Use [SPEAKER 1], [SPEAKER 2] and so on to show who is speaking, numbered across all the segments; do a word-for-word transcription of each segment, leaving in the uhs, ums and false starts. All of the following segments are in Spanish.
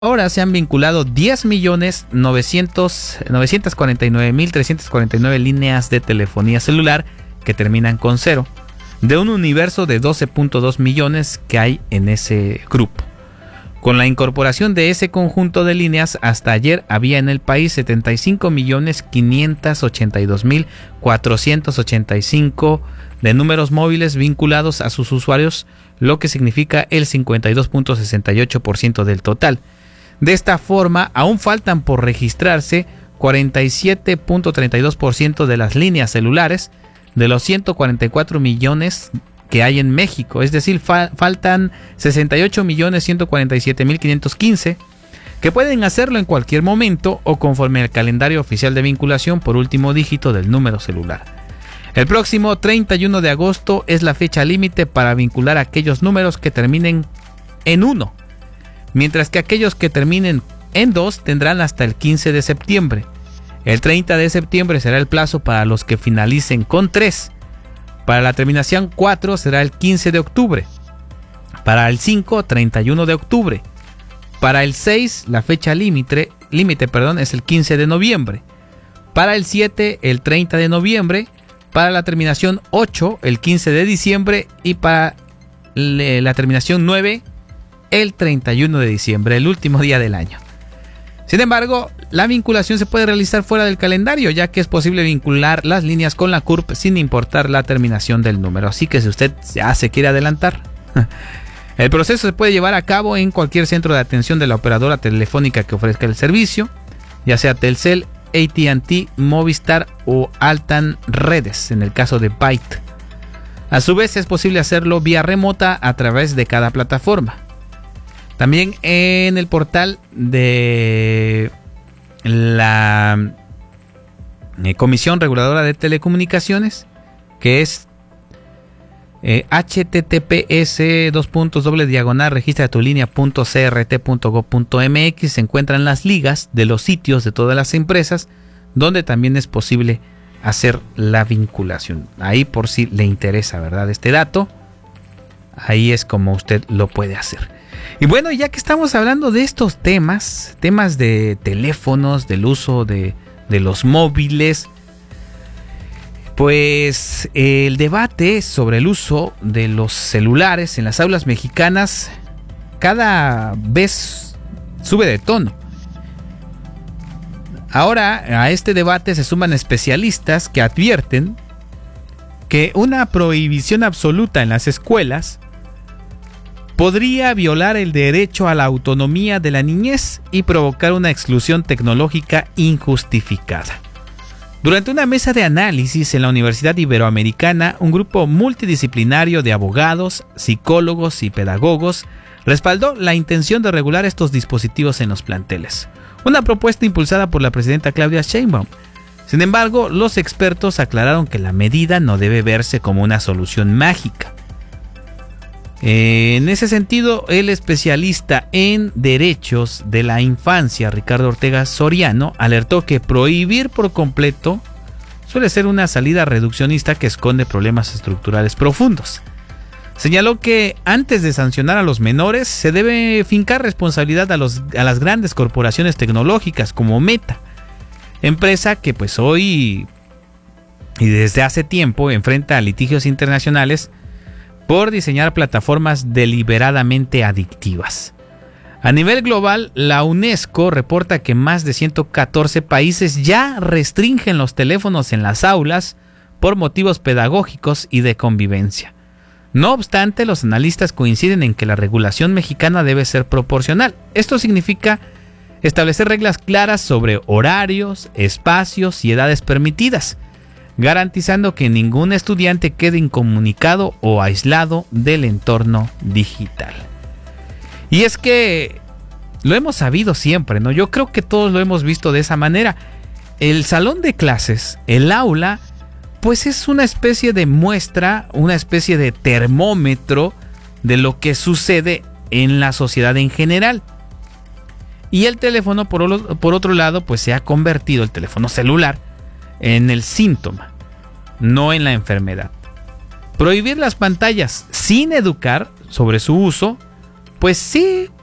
[SPEAKER 1] Ahora se han vinculado diez millones novecientos cuarenta y nueve mil trescientas cuarenta y nueve líneas de telefonía celular que terminan con cero, de un universo de doce punto dos millones que hay en ese grupo. Con la incorporación de ese conjunto de líneas, hasta ayer había en el país setenta y cinco millones quinientos ochenta y dos mil cuatrocientos ochenta y cinco de números móviles vinculados a sus usuarios, lo que significa el cincuenta y dos punto sesenta y ocho por ciento del total. De esta forma, aún faltan por registrarse cuarenta y siete punto treinta y dos por ciento de las líneas celulares de los ciento cuarenta y cuatro millones que hay en México. Es decir, fa- faltan sesenta y ocho millones ciento cuarenta y siete mil quinientos quince que pueden hacerlo en cualquier momento o conforme al calendario oficial de vinculación por último dígito del número celular. El próximo treinta y uno de agosto es la fecha límite para vincular aquellos números que terminen en uno. Mientras que aquellos que terminen en dos tendrán hasta el quince de septiembre. El treinta de septiembre será el plazo para los que finalicen con tres. Para la terminación cuatro será el quince de octubre. Para el cinco, treinta y uno de octubre. Para el seis, la fecha límite, límite, perdón, es el quince de noviembre. Para el siete, el treinta de noviembre. Para la terminación ocho, el quince de diciembre. Y para la terminación nueve, el treinta y uno de diciembre, el último día del año. Sin embargo, la vinculación se puede realizar fuera del calendario, ya que es posible vincular las líneas con la C U R P sin importar la terminación del número. Así que si usted ya se quiere adelantar, el proceso se puede llevar a cabo en cualquier centro de atención de la operadora telefónica que ofrezca el servicio, ya sea Telcel, A T and T, Movistar o Altan Redes, en el caso de Byte. A su vez, es posible hacerlo vía remota a través de cada plataforma. También en el portal de la Comisión Reguladora de Telecomunicaciones, que es eh, https dos puntos doble diagonal registra tu línea punto crt punto gob punto mx, se encuentran las ligas de los sitios de todas las empresas donde también es posible hacer la vinculación. Ahí por si le interesa, ¿verdad? Este dato, ahí es como usted lo puede hacer. Y bueno, ya que estamos hablando de estos temas, temas de teléfonos, del uso de, de los móviles, pues el debate sobre el uso de los celulares en las aulas mexicanas cada vez sube de tono. Ahora a este debate se suman especialistas que advierten que una prohibición absoluta en las escuelas podría violar el derecho a la autonomía de la niñez y provocar una exclusión tecnológica injustificada. Durante una mesa de análisis en la Universidad Iberoamericana, un grupo multidisciplinario de abogados, psicólogos y pedagogos respaldó la intención de regular estos dispositivos en los planteles, una propuesta impulsada por la presidenta Claudia Sheinbaum. Sin embargo, los expertos aclararon que la medida no debe verse como una solución mágica. En ese sentido, el especialista en derechos de la infancia, Ricardo Ortega Soriano, alertó que prohibir por completo suele ser una salida reduccionista que esconde problemas estructurales profundos. Señaló que antes de sancionar a los menores, se debe fincar responsabilidad a, los, a las grandes corporaciones tecnológicas como Meta, empresa que pues hoy y desde hace tiempo enfrenta litigios internacionales por diseñar plataformas deliberadamente adictivas. A nivel global, la UNESCO reporta que más de ciento catorce países ya restringen los teléfonos en las aulas por motivos pedagógicos y de convivencia. No obstante, los analistas coinciden en que la regulación mexicana debe ser proporcional. Esto significa establecer reglas claras sobre horarios, espacios y edades permitidas, garantizando que ningún estudiante quede incomunicado o aislado del entorno digital. Y es que lo hemos sabido siempre, ¿no? Yo creo que todos lo hemos visto de esa manera. El salón de clases, el aula, pues es una especie de muestra, una especie de termómetro de lo que sucede en la sociedad en general. Y el teléfono, por, por otro lado, pues se ha convertido, el teléfono celular, en el síntoma, no en la enfermedad. Prohibir las pantallas sin educar sobre su uso, pues sí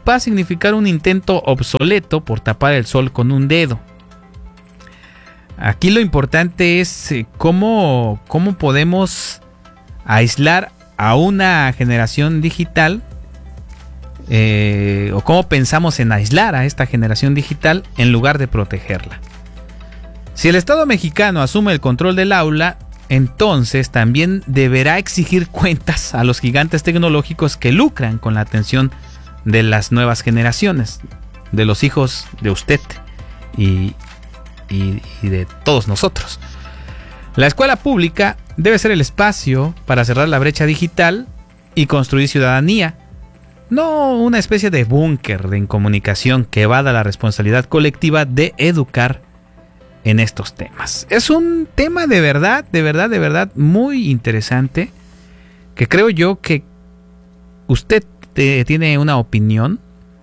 [SPEAKER 1] va a significar un intento obsoleto por tapar el sol con un dedo. Aquí lo importante es cómo, cómo podemos aislar a una generación digital, eh, o cómo pensamos en aislar a esta generación digital en lugar de protegerla. Si el Estado mexicano asume el control del aula, entonces también deberá exigir cuentas a los gigantes tecnológicos que lucran con la atención de las nuevas generaciones, de los hijos de usted y, y, y de todos nosotros. La escuela pública debe ser el espacio para cerrar la brecha digital y construir ciudadanía, no una especie de búnker de incomunicación que evada la responsabilidad colectiva de educar en estos temas. Es un tema de verdad, de verdad, de verdad muy interesante, que creo yo que usted te, tiene una opinión.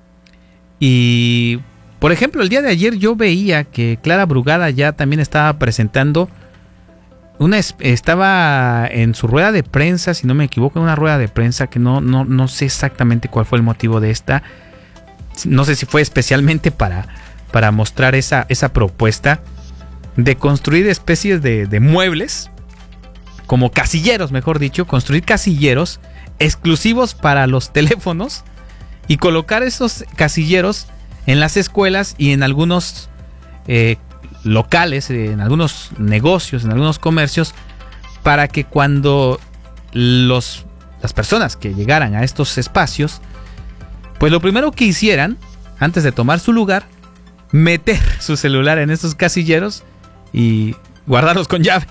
[SPEAKER 1] Y por ejemplo, el día de ayer yo veía que Clara Brugada ya también estaba presentando una, estaba en su rueda de prensa, si no me equivoco, en una rueda de prensa que no, no, no sé exactamente cuál fue el motivo de esta. No sé si fue especialmente para, para mostrar esa, esa propuesta de construir especies de, de muebles, como casilleros, mejor dicho, construir casilleros exclusivos para los teléfonos y colocar esos casilleros en las escuelas y en algunos eh, locales, en algunos negocios, en algunos comercios, para que cuando los, las personas que llegaran a estos espacios, pues lo primero que hicieran, antes de tomar su lugar, meter su celular en estos casilleros y guardarlos con llave.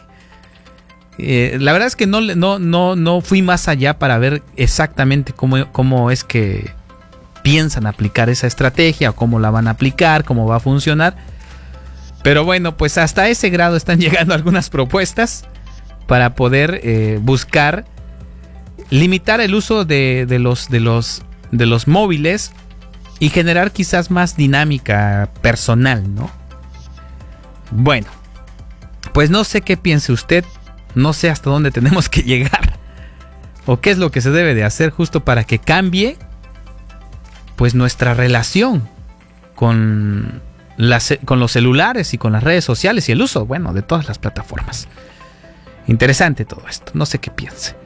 [SPEAKER 1] Eh, la verdad es que no, no, no, no fui más allá para ver exactamente cómo, cómo es que piensan aplicar esa estrategia, o cómo la van a aplicar, cómo va a funcionar. Pero bueno, pues hasta ese grado están llegando algunas propuestas para poder eh, buscar limitar el uso de, de, los, de, los, de los móviles y generar quizás más dinámica personal, ¿no? Bueno, pues no sé qué piense usted, no sé hasta dónde tenemos que llegar o qué es lo que se debe de hacer justo para que cambie pues nuestra relación con, las, con los celulares y con las redes sociales y el uso, bueno, de todas las plataformas. Interesante todo esto, no sé qué piense.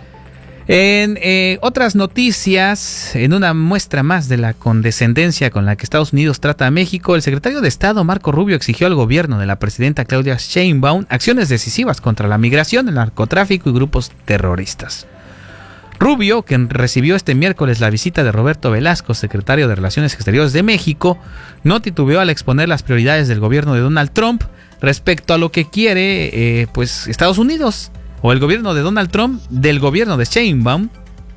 [SPEAKER 1] En eh, otras noticias, en una muestra más de la condescendencia con la que Estados Unidos trata a México, el secretario de Estado Marco Rubio exigió al gobierno de la presidenta Claudia Sheinbaum acciones decisivas contra la migración, el narcotráfico y grupos terroristas. Rubio, quien recibió este miércoles la visita de Roberto Velasco, secretario de Relaciones Exteriores de México, no titubeó al exponer las prioridades del gobierno de Donald Trump respecto a lo que quiere eh, pues Estados Unidos, o el gobierno de Donald Trump del gobierno de Sheinbaum.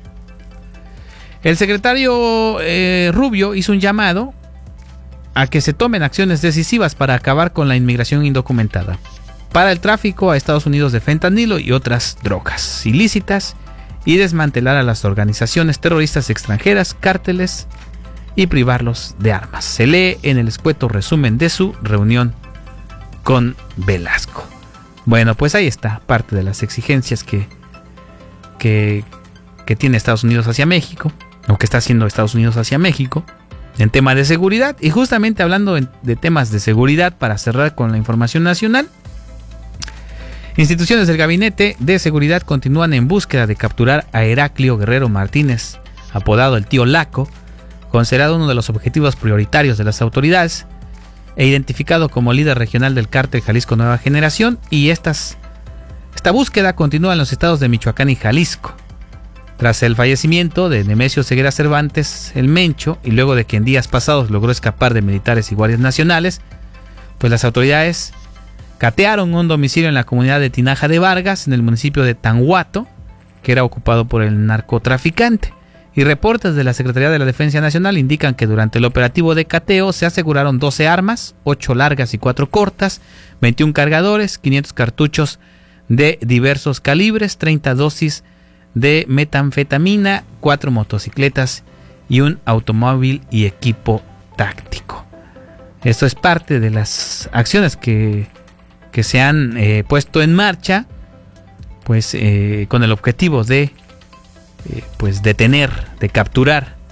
[SPEAKER 1] El secretario eh, Rubio hizo un llamado a que se tomen acciones decisivas para acabar con la inmigración indocumentada, para el tráfico a Estados Unidos de fentanilo y otras drogas ilícitas, y desmantelar a las organizaciones terroristas extranjeras, cárteles, y privarlos de armas. Se lee en el escueto resumen de su reunión con Velasco. Bueno, pues ahí está parte de las exigencias que, que, que tiene Estados Unidos hacia México, o que está haciendo Estados Unidos hacia México, en tema de seguridad. Y justamente hablando de temas de seguridad, para cerrar con la información nacional, instituciones del Gabinete de Seguridad continúan en búsqueda de capturar a Heraclio Guerrero Martínez, apodado el Tío Laco, considerado uno de los objetivos prioritarios de las autoridades, e identificado como líder regional del cártel Jalisco Nueva Generación, y estas, esta búsqueda continúa en los estados de Michoacán y Jalisco. Tras el fallecimiento de Nemesio Ceguera Cervantes, el Mencho, y luego de que en días pasados logró escapar de militares y guardias nacionales, pues las autoridades catearon un domicilio en la comunidad de Tinaja de Vargas, en el municipio de Tanhuato, que era ocupado por el narcotraficante. Y reportes de la Secretaría de la Defensa Nacional indican que durante el operativo de cateo se aseguraron doce armas, ocho largas y cuatro cortas, veintiún cargadores, quinientos cartuchos de diversos calibres, treinta dosis de metanfetamina, cuatro motocicletas y un automóvil y equipo táctico. Esto es parte de las acciones que, que se han eh, puesto en marcha, pues eh, con el objetivo de Eh, pues detener, de capturar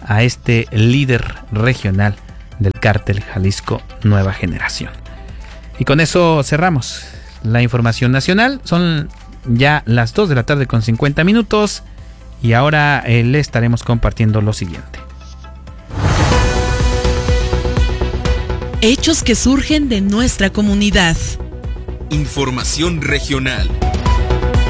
[SPEAKER 1] a este líder regional del cártel Jalisco Nueva Generación. Y con eso cerramos la información nacional. Son ya las dos de la tarde con cincuenta minutos y ahora eh, le estaremos compartiendo lo siguiente.
[SPEAKER 2] Hechos que surgen de nuestra comunidad.
[SPEAKER 3] Información regional.